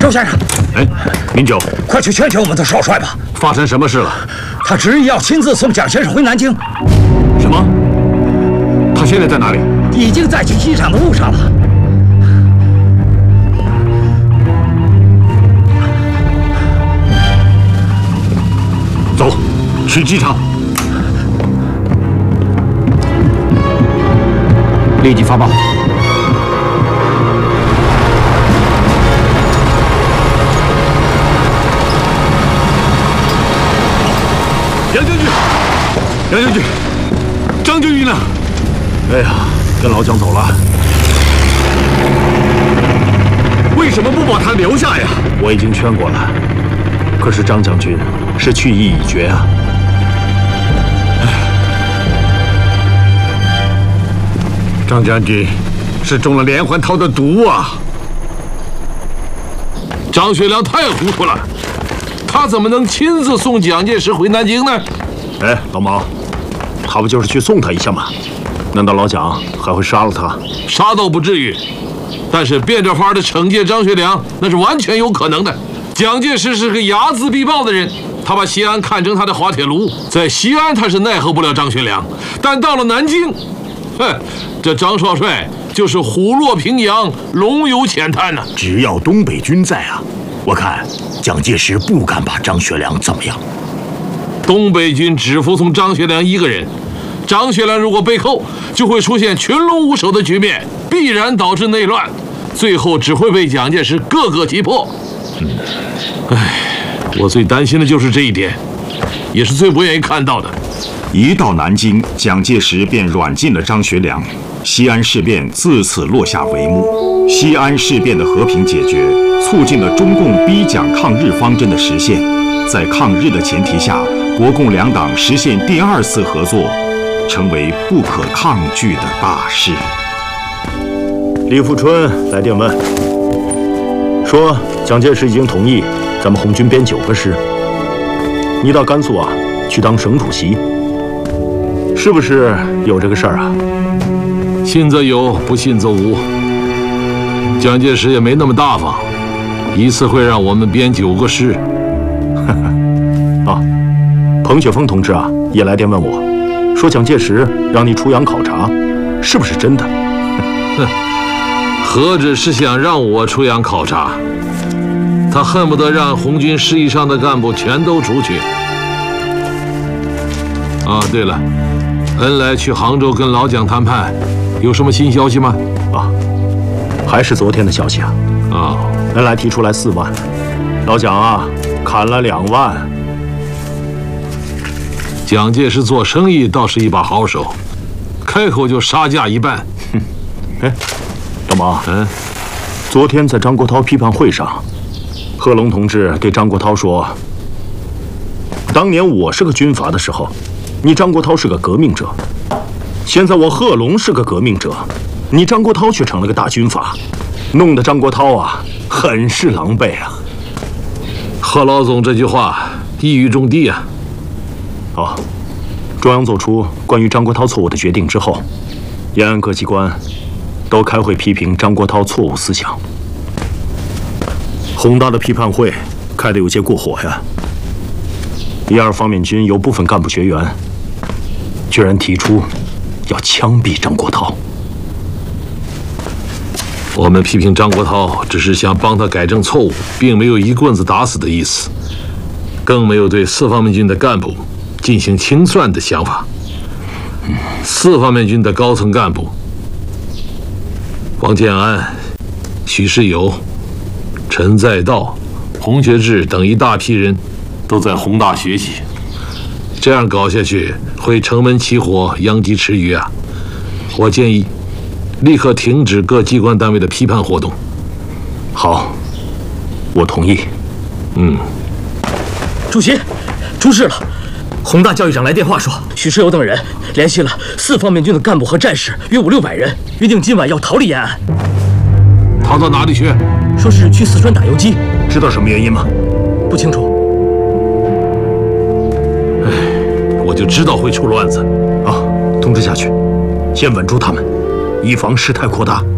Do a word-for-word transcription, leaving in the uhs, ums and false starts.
周先生， 哎，民警， 快去劝劝我们的少帅吧！ 发生什么事了？ 他执意要亲自送蒋先生回南京。 什么？他现在在哪里？ 已经在去机场的路上了。 走，去机场。立即发报。杨将军，杨将军，张将军呢？哎呀，跟老蒋走了。为什么不把他留下呀？我已经劝过了，可是张将军是去意已决啊。张将军是中了连环套的毒啊！张学良太糊涂了。他怎么能亲自送蒋介石回南京呢？哎，老毛，他不就是去送他一下吗？难道老蒋还会杀了他？杀倒不至于，但是变着法的惩戒张学良，那是完全有可能的。蒋介石是个睚眦必报的人，他把西安看成他的滑铁卢，在西安他是奈何不了张学良，但到了南京，哼，这张少帅就是虎落平阳，龙游浅滩呐、啊。 只要东北军在啊，我看蒋介石不敢把张学良怎么样。 东北军只服从张学良一个人，张学良如果被扣，就会出现群龙无首的局面，必然导致内乱，最后只会被蒋介石各个击破。嗯，唉，我最担心的就是这一点，也是最不愿意看到的。 一到南京，蒋介石便软禁了张学良，西安事变自此落下帷幕。西安事变的和平解决，促进了中共逼蒋抗日方针的实现。在抗日的前提下，国共两党实现第二次合作，成为不可抗拒的大事。 李富春来电问，说蒋介石已经同意咱们红军编九个师，你到甘肃啊去当省主席，是不是有这个事儿啊？ 信则有，不信则无。蒋介石也没那么大方，一次会让我们编九个师。 啊，彭雪枫同志啊也来电问我，说蒋介石让你出洋考察，是不是真的？ 哼，何止是想让我出洋考察，他恨不得让红军师以上的干部全都出去。啊，对了，恩来去杭州跟老蒋谈判，有什么新消息吗？ 啊，还是昨天的消息啊。 啊， 恩来提出来四万，老蒋啊砍了两万。 蒋介石做生意倒是一把好手，开口就杀价一半。 哼，哎，老毛， 嗯， 昨天在张国焘批判会上，贺龙同志对张国焘说：“当年我是个军阀的时候，你张国焘是个革命者；现在我贺龙是个革命者，你张国焘却成了个大军阀，弄得张国焘啊很是狼狈啊。” 贺老总这句话一语中的啊。 好，中央做出关于张国焘错误的决定之后，延安各机关都开会批评张国焘错误思想。宏大的批判会开得有些过火呀。一二方面军有部分干部学员居然提出要枪毙张国焘。 我们批评张国焘只是想帮他改正错误，并没有一棍子打死的意思，更没有对四方面军的干部进行清算的想法。四方面军的高层干部王建安、许世友、陈再道、洪学智等一大批人都在宏大学习，这样搞下去会城门起火，殃及池鱼啊！我建议立刻停止各机关单位的批判活动。 好，我同意。 嗯， 主席，出事了！宏大教育长来电话说，许世友等人联系了四方面军的干部和战士，约五六百人，约定今晚要逃离延安。 逃到哪里去？ 说是去四川打游击。 知道什么原因吗？ 不清楚。 哎，我就知道会出乱子。 啊，通知下去，先稳住他们，以防事态扩大。